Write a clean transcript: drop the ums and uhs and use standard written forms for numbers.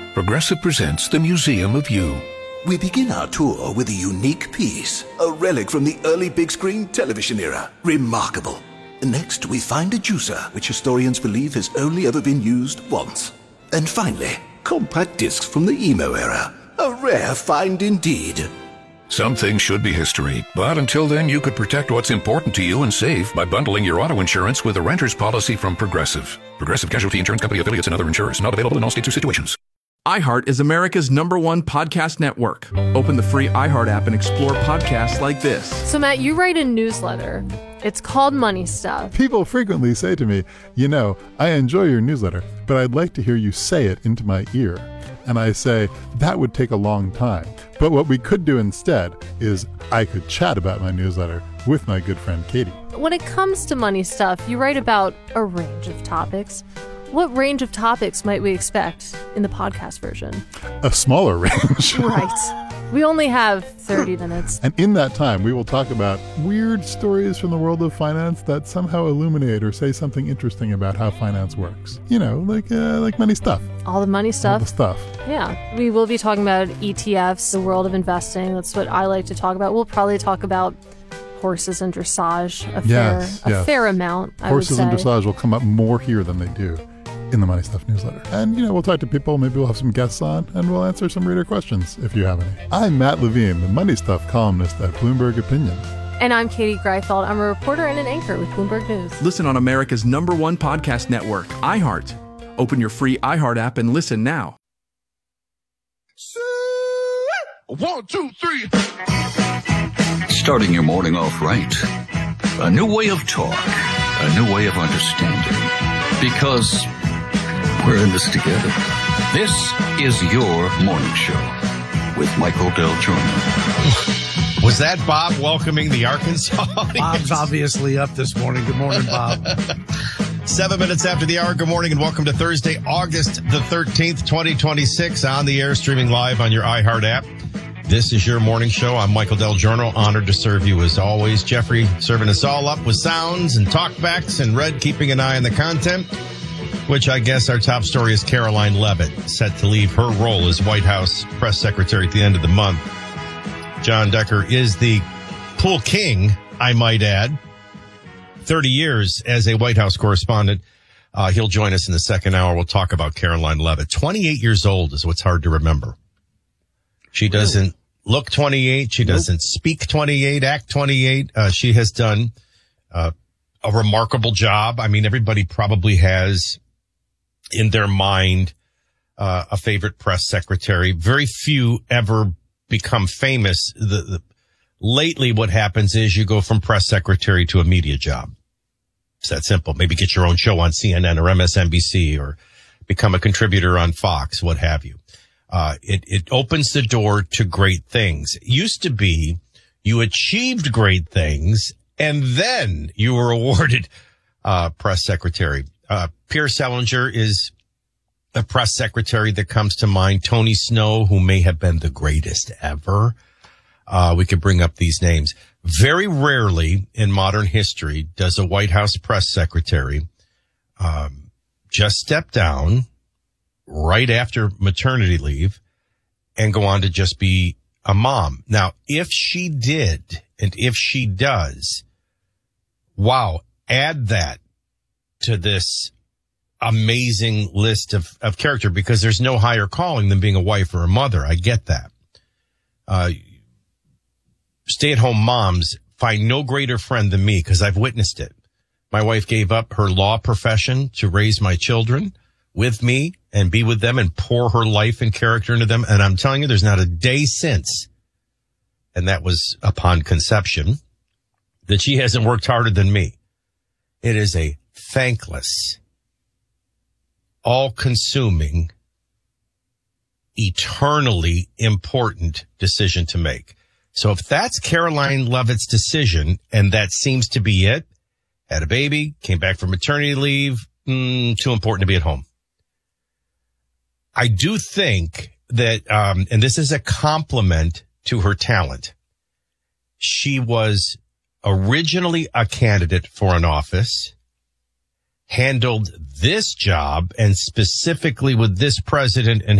Progressive presents the Museum of You. We begin our tour with a unique piece, a relic from the early big screen television era. Remarkable. Next, we find a juicer, which historians believe has only ever been used once. And finally, compact discs from the emo era. A rare find indeed. Some things should be history, but until then you could protect what's important to you and save by bundling your auto insurance with a renter's policy from Progressive. Progressive Casualty Insurance Company affiliates and other insurers. Not available in all states or situations. iHeart is America's #1 podcast network. Open the free iHeart app and explore podcasts like this. So, Matt, you write a newsletter. It's called Money Stuff. People frequently say to me, I enjoy your newsletter, but I'd like to hear you say it into my ear. And I say, that would take a long time. But what we could do instead is I could chat about my newsletter with my good friend Katie. When it comes to Money Stuff, you write about a range of topics. What range of topics might we expect in the podcast version? A smaller range. Right. We only have 30 minutes. And in that time, we will talk about weird stories from the world of finance that somehow illuminate or say something interesting about how finance works. Like money stuff. All the money stuff. All the stuff. Yeah. We will be talking about ETFs, the world of investing. That's what I like to talk about. We'll probably talk about horses and dressage a fair amount, I would say. Horses and dressage will come up more here than they do in the Money Stuff newsletter. And, we'll talk to people, maybe we'll have some guests on, and we'll answer some reader questions if you have any. I'm Matt Levine, the Money Stuff columnist at Bloomberg Opinion. And I'm Katie Greifeld. I'm a reporter and an anchor with Bloomberg News. Listen on America's #1 podcast network, iHeart. Open your free iHeart app and listen now. 1, 2, 3. Starting your morning off right. A new way of talk. A new way of understanding. Because we're in this together. This is your morning show with Michael Del Giorno. Was that Bob welcoming the Arkansas audience? Bob's obviously up this morning. Good morning, Bob. 7 minutes after the hour. Good morning and welcome to Thursday, August the 13th, 2026. On the air, streaming live on your iHeart app. This is your morning show. I'm Michael Del Giorno. Honored to serve you as always. Jeffrey serving us all up with sounds and talkbacks, and Red keeping an eye on the content, which I guess our top story is Caroline Leavitt, set to leave her role as White House press secretary at the end of the month. John Decker is the pool king, I might add. 30 years as a White House correspondent. He'll join us in the second hour. We'll talk about Caroline Leavitt. 28 years old is what's hard to remember. She doesn't look 28. She doesn't speak 28, act 28. She has done a remarkable job. I mean, everybody probably has in their mind a favorite press secretary. Very few ever become famous. Lately, what happens is you go from press secretary to a media job. It's that simple. Maybe get your own show on CNN or MSNBC or become a contributor on Fox, what have you. It opens the door to great things. It used to be you achieved great things and then you were awarded press secretary. Pierre Salinger is a press secretary that comes to mind. Tony Snow, who may have been the greatest ever. We could bring up these names. Very rarely in modern history does a White House press secretary just step down right after maternity leave and go on to just be a mom. Now, if she did, and if she does, wow, add that to this amazing list of character, because there's no higher calling than being a wife or a mother. I get that. Stay-at-home moms find no greater friend than me because I've witnessed it. My wife gave up her law profession to raise my children with me and be with them and pour her life and character into them. And I'm telling you, there's not a day since, and that was upon conception, that she hasn't worked harder than me. It is a thankless, all-consuming, eternally important decision to make. So if that's Caroline Leavitt's decision, and that seems to be it, had a baby, came back from maternity leave, too important to be at home. I do think that, and this is a compliment to her talent, she was originally a candidate for an office, handled this job, and specifically with this president and